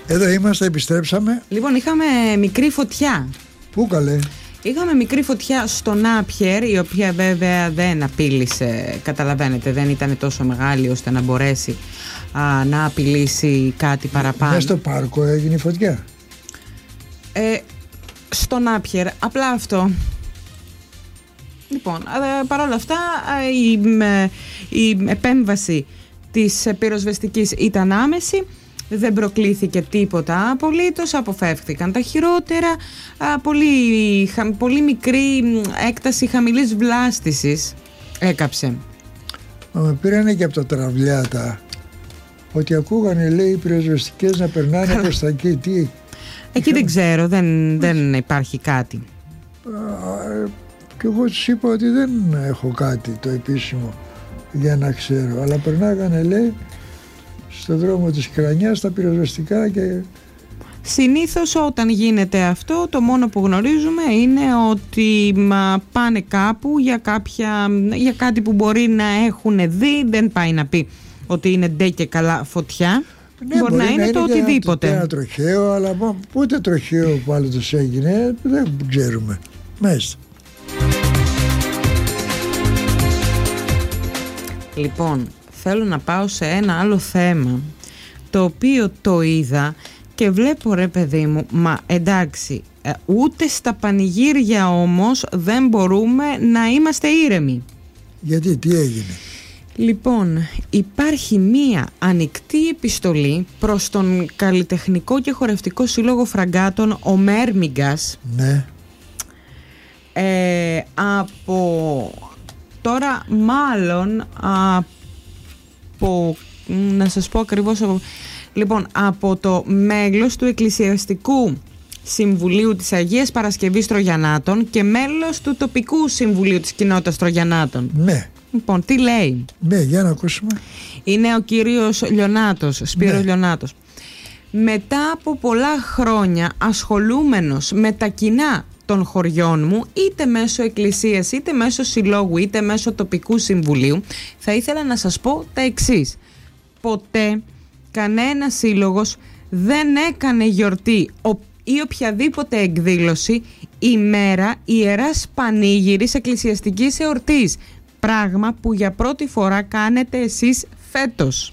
Εδώ είμαστε, επιστρέψαμε. Λοιπόν, είχαμε μικρή φωτιά. Πού καλέ? Είχαμε μικρή φωτιά στο Νάπιερ, η οποία βέβαια δεν απείλησε, καταλαβαίνετε, δεν ήταν τόσο μεγάλη ώστε να μπορέσει να απειλήσει κάτι παραπάνω. Μέσα στο πάρκο έγινε η φωτιά. Στο Νάπιερ, απλά αυτό. Λοιπόν, παρόλα αυτά η επέμβαση της πυροσβεστικής ήταν άμεση. Δεν προκλήθηκε τίποτα απολύτως, αποφεύχθηκαν τα χειρότερα. Πολύ μικρή έκταση χαμηλής βλάστησης έκαψε. Μα με πήρανε και από τα τραυλιάτα ότι ακούγανε, λέει, οι πυροσβεστικές να περνάνε προς τα εκεί. Τι? Εκεί δεν ξέρω, δεν υπάρχει κάτι. Και εγώ τους είπα ότι δεν έχω κάτι το επίσημο για να ξέρω, αλλά περνάγανε, λέει, στον δρόμο της Κρανιάς τα πυροσβεστικά. Και συνήθως όταν γίνεται αυτό, το μόνο που γνωρίζουμε είναι ότι πάνε κάπου για κάτι που μπορεί να έχουν δει. Δεν πάει να πει ότι είναι ντε και καλά φωτιά. Ναι, μπορεί να είναι το οτιδήποτε. Ένα τροχαίο, αλλά ούτε τροχαίο που άλλο τους έγινε, δεν ξέρουμε. Μέσα. Λοιπόν, θέλω να πάω σε ένα άλλο θέμα, το οποίο το είδα και βλέπω, ρε παιδί μου, μα εντάξει, ούτε στα πανηγύρια όμως δεν μπορούμε να είμαστε ήρεμοι. Γιατί, τι έγινε? Λοιπόν, υπάρχει μία ανοιχτή επιστολή προς τον Καλλιτεχνικό και Χορευτικό Σύλλογο Φραγκάτων, ο Μέρμιγκας. Ναι. Από τώρα μάλλον από, να σας πω ακριβώς, λοιπόν, από το μέλος του Εκκλησιαστικού Συμβουλίου της Αγίας Παρασκευής Τρογιαννάτων και μέλος του τοπικού Συμβουλίου της Κοινότητας Τρογιαννάτων. Ναι. Λοιπόν, τι λέει? Ναι, για να ακούσουμε. Είναι ο κύριος Λιονάτος, Σπύρος, ναι. Λιονάτος. Μετά από πολλά χρόνια ασχολούμενος με τα κοινά των χωριών μου, είτε μέσω εκκλησίας, είτε μέσω συλλόγου, είτε μέσω τοπικού συμβουλίου, θα ήθελα να σας πω τα εξής. Ποτέ κανένα σύλλογος δεν έκανε γιορτή ή οποιαδήποτε εκδήλωση ημέρα ιεράς πανήγυρης εκκλησιαστικής εορτής. Πράγμα που για πρώτη φορά κάνετε εσείς φέτος.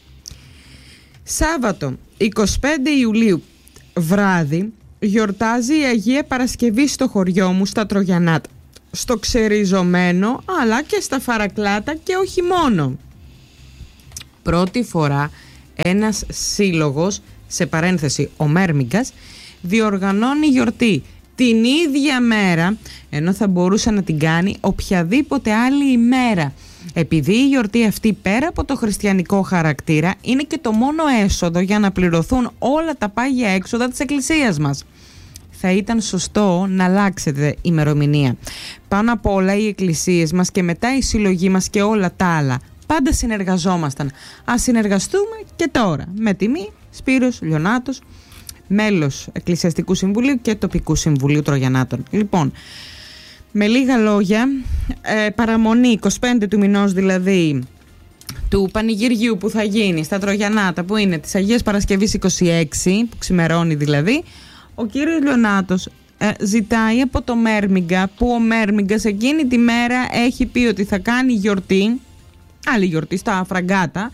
Σάββατο 25 Ιουλίου βράδυ γιορτάζει η Αγία Παρασκευή στο χωριό μου, στα Τρογιαννάτα, στο Ξεριζωμένο, αλλά και στα Φαρακλάτα και όχι μόνο. Πρώτη φορά ένας σύλλογος, σε παρένθεση ο Μέρμιγκας, διοργανώνει γιορτή την ίδια μέρα, ενώ θα μπορούσε να την κάνει οποιαδήποτε άλλη ημέρα. Επειδή η γιορτή αυτή, πέρα από το χριστιανικό χαρακτήρα, είναι και το μόνο έσοδο για να πληρωθούν όλα τα πάγια έξοδα της εκκλησίας μας. Θα ήταν σωστό να αλλάξετε ημερομηνία. Πάνω απ' όλα οι εκκλησίες μας και μετά οι συλλογοί μας και όλα τα άλλα πάντα συνεργαζόμασταν. Ας συνεργαστούμε και τώρα. Με τιμή, Σπύρος Λιονάτος, μέλος Εκκλησιαστικού Συμβουλίου και Τοπικού Συμβουλίου Τρογιαννάτων. Λοιπόν, με λίγα λόγια, παραμονή 25 του μηνός δηλαδή του πανηγυριού που θα γίνει στα Τρογιαννάτα, που είναι της Αγίας Παρασκευής 26, που ξημερώνει δηλαδή, ο κύριος Λιονάτος ζητάει από το Μέρμιγκα, που ο Μέρμιγκας εκείνη τη μέρα έχει πει ότι θα κάνει γιορτή, άλλη γιορτή στα Φραγκάτα,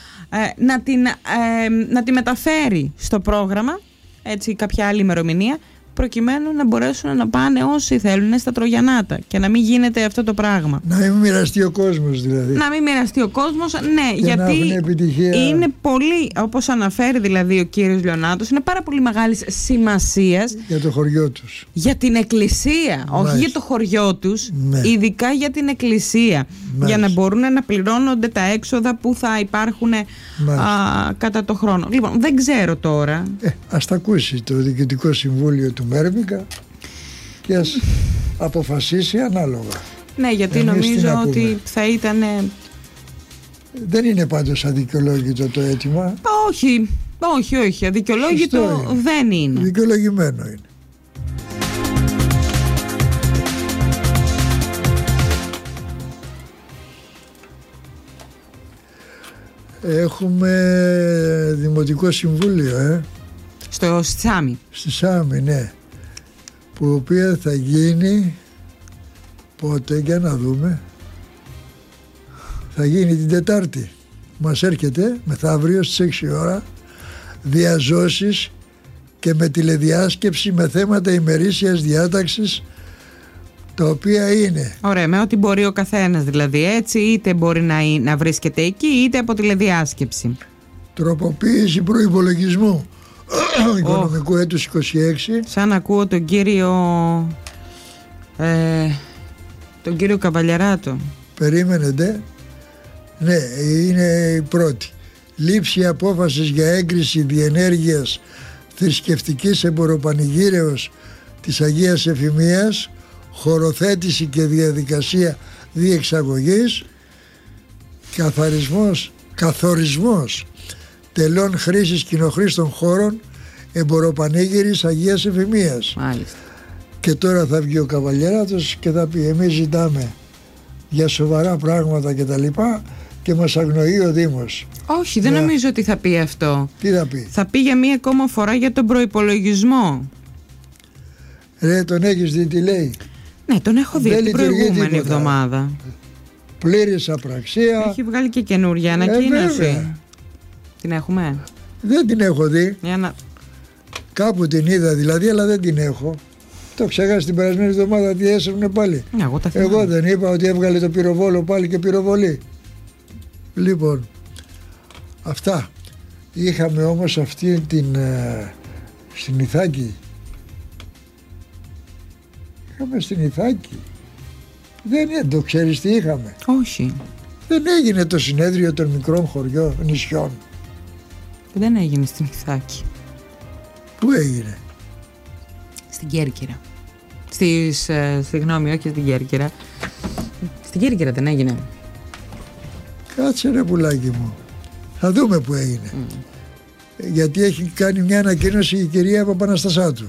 να τη μεταφέρει στο πρόγραμμα, έτσι κάποια άλλη ημερομηνία, προκειμένου να μπορέσουν να πάνε όσοι θέλουν στα Τρογιαννάτα και να μην γίνεται αυτό το πράγμα. Να μην μοιραστεί ο κόσμος δηλαδή. Να μην μοιραστεί ο κόσμος, ναι, και γιατί είναι πολύ, όπως αναφέρει δηλαδή ο κύριος Λιονάτος, είναι πάρα πολύ μεγάλης σημασίας για το χωριό τους. Για την εκκλησία, μάλιστα, όχι για το χωριό τους, ναι, ειδικά για την εκκλησία. Μάλιστα. Για να μπορούν να πληρώνονται τα έξοδα που θα υπάρχουν κατά το χρόνο. Λοιπόν, δεν ξέρω τώρα. Ας τα ακούσει το Διοικητικό Συμβούλιο του Μέρμιγκα και ας αποφασίσει ανάλογα. Ναι, γιατί νομίζω ότι θα ήταν... Δεν είναι πάντως αδικαιολόγητο το αίτημα. Όχι, αδικαιολόγητο δεν είναι. Δικαιολογημένο είναι. Έχουμε Δημοτικό Συμβούλιο, Στο Σάμι. Στη Σάμι, ναι. Που η οποία θα γίνει πότε, για να δούμε. Θα γίνει την Τετάρτη. Μας έρχεται μεθαύριο στις 6 ώρα διαζώσεις και με τηλεδιάσκεψη με θέματα ημερήσιας διάταξης, τα οποία είναι... Ωραία, με ό,τι μπορεί ο καθένας δηλαδή, έτσι, είτε μπορεί να βρίσκεται εκεί είτε από τηλεδιάσκεψη. Τροποποίηση προϋπολογισμού οικονομικού έτους 26. Σαν ακούω τον κύριο Καβαλιαράτο. Περίμενετε. Ναι, είναι η πρώτη. Λήψη απόφασης για έγκριση διενέργειας θρησκευτικής εμποροπανηγύρεως της Αγίας Εφημίας, χωροθέτηση και διαδικασία διεξαγωγής, καθορισμός τελών χρήσης κοινοχρήστων χώρων εμποροπανήγυρης Αγίας Εφημίας. Μάλιστα. Και τώρα θα βγει ο Καβαλιαράτος και θα πει: εμείς ζητάμε για σοβαρά πράγματα και τα λοιπά και μας αγνοεί ο Δήμος. Όχι, δεν νομίζω ότι θα πει αυτό. Τι θα πει? Θα πει για μία ακόμα φορά για τον προϋπολογισμό. Ρε, τον έχεις δει τι λέει? Ναι, τον έχω δει την προηγούμενη εβδομάδα. Πλήρης απραξία. Έχει βγάλει και καινούργια ανακοίνωση. Την έχουμε? Δεν την έχω δει. Για Κάπου την είδα δηλαδή, αλλά δεν την έχω. Το ξεχάσει την περασμένη εβδομάδα τι έσαιρνε πάλι. Εγώ δεν είπα ότι έβγαλε το πυροβόλο πάλι και πυροβολή? Λοιπόν, αυτά. Είχαμε όμως αυτή την στην Ιθάκη. Είχαμε στην Ιθάκη. Δεν το ξέρεις τι είχαμε? Όχι. Δεν έγινε το συνέδριο των μικρών χωριών, νησιών? Δεν έγινε στην Ιθάκη. Πού έγινε? Στην Κέρκυρα. Συγγνώμη, όχι στην Κέρκυρα. Στην Κέρκυρα δεν έγινε? Κάτσε ρε πουλάκι μου. Θα δούμε που έγινε. Γιατί έχει κάνει μια ανακοίνωση η κυρία Παπαναστασάτου.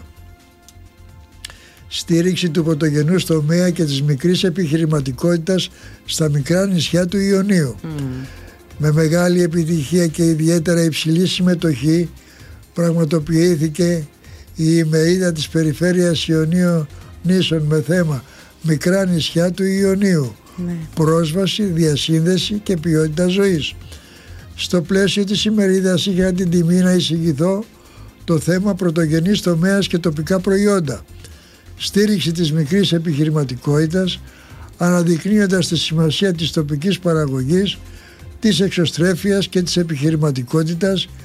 Στήριξη του πρωτογενούς τομέα και της μικρής επιχειρηματικότητας στα μικρά νησιά του Ιωνίου. Με μεγάλη επιτυχία και ιδιαίτερα υψηλή συμμετοχή πραγματοποιήθηκε η ημερίδα της περιφέρειας Ιωνίου νήσων με θέμα μικρά νησιά του Ιωνίου. Πρόσβαση, διασύνδεση και ποιότητα ζωής. Στο πλαίσιο της ημερίδας είχα την τιμή να εισηγηθώ το θέμα πρωτογενής τομέας και τοπικά προϊόντα. Στήριξη της μικρής επιχειρηματικότητας, αναδεικνύοντας τη σημασία της τοπικής παραγωγής, της εξωστρέφειας και της επιχειρηματικότητας